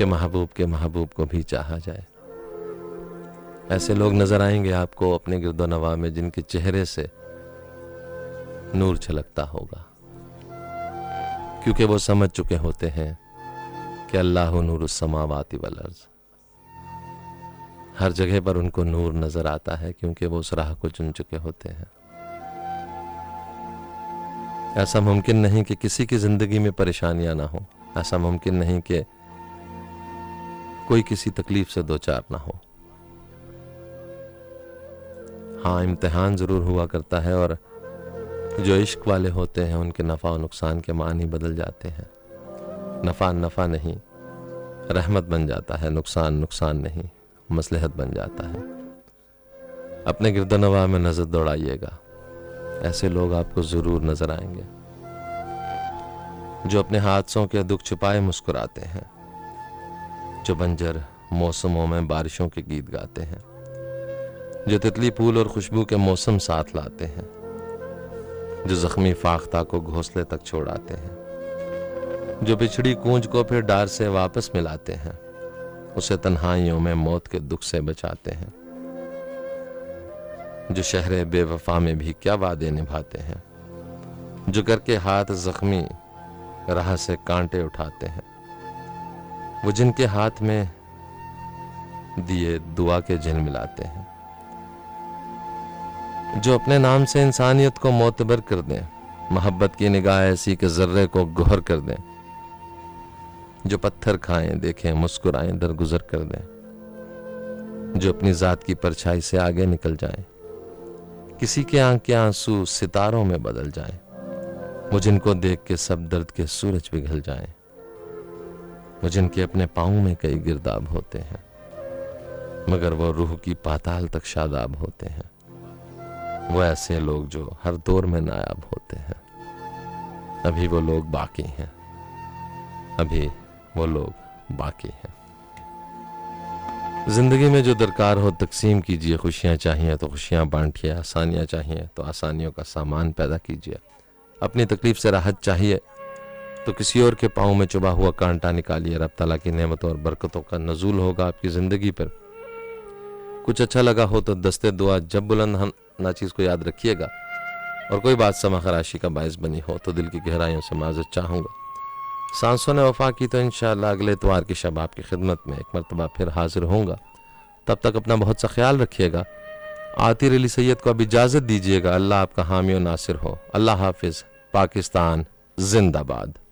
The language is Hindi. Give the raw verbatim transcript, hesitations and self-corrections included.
कि महबूब के महबूब को भी चाहा जाए। ऐसे लोग नजर आएंगे आपको अपने गिरदो नवा में जिनके चेहरे से नूर छलकता होगा, क्योंकि वो समझ चुके होते हैं कि अल्लाह नूरुस समावाति वल अर्ज़। हर जगह पर उनको नूर नजर आता है क्योंकि वो उस राह को चुन चुके होते हैं। ऐसा मुमकिन नहीं कि किसी की जिंदगी में परेशानियां ना हो, ऐसा मुमकिन नहीं कि कोई किसी तकलीफ से दो चार ना हो। हाँ, इम्तिहान जरूर हुआ करता है और जो इश्क वाले होते हैं उनके नफा और नुकसान के मानी बदल जाते हैं। नफा नफा नहीं रहमत बन जाता है, नुकसान नुकसान नहीं मसलहत बन जाता है। अपने गिरदनवा में नजर दौड़ाइएगा, ऐसे लोग आपको जरूर नजर आएंगे जो अपने हादसों के दुख छुपाए मुस्कुराते हैं, जो बंजर मौसमों में बारिशों के गीत गाते हैं, जो तितली फूल और खुशबू के मौसम साथ लाते हैं, जो जख्मी फाख्ता को घोंसले तक छोड़ाते हैं, जो बिछड़ी कूंज को फिर डार से वापस मिलाते हैं, उसे तन्हाइयों में मौत के दुख से बचाते हैं, जो शहरे बेवफा में भी क्या वादे निभाते हैं, जो करके हाथ जख्मी राह से कांटे उठाते हैं, वो जिनके हाथ में दिए दुआ के जिन मिलाते हैं, जो अपने नाम से इंसानियत को मोतबर कर दें, मोहब्बत की निगाह ऐसी के जर्रे को गोहर कर दें, जो पत्थर खाएं देखें मुस्कुराएं दरगुजर कर दें, जो अपनी जात की परछाई से आगे निकल जाएं, किसी के आंख के आंसू सितारों में बदल जाएं, वो जिनको देख के सब दर्द के सूरज पिघल जाएं, वो जिनके अपने पाँव में कई गिरदाब होते हैं मगर वो रूह की पाताल तक शादाब होते हैं। वो ऐसे लोग जो हर दौर में नायाब होते हैं। अभी वो लोग बाकी हैं, अभी वो लोग बाकी हैं। जिंदगी में जो दरकार हो तकसीम कीजिए, खुशियां चाहिए तो खुशियां बांटिए, आसानियां चाहिए तो आसानियों का सामान पैदा कीजिए, अपनी तकलीफ से राहत चाहिए तो किसी और के पाँव में चुभा हुआ कांटा निकालिए। रब ताला की नेमतों और बरकतों का नजूल होगा आपकी जिंदगी पर। कुछ अच्छा लगा हो तो दस्ते दुआ जब बुलंद हम ना चीज को याद रखिएगा, और कोई बात समा खराशी का बायस बनी हो तो दिल की गहराइयों से माजरत चाहूंगा। सांसों ने वफा की तो इंशाअल्लाह अगले इतवार की शब आपकी खिदमत में एक मरतबा फिर हाजिर होऊंगा। तब तक अपना बहुत सा ख्याल रखिएगा। आतिर अली सैयद को अब इजाजत दीजिएगा। अल्लाह आपका हामी और नासिर हो। अल्लाह हाफिज। पाकिस्तान जिंदाबाद।